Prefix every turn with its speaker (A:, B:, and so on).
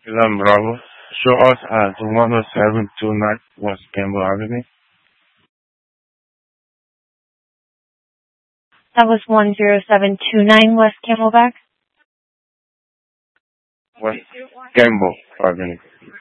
A: Ilan Bravo. Show us at 10729 West Campbell Avenue.
B: That was 10729 West Camelback.
A: West Campbell Avenue.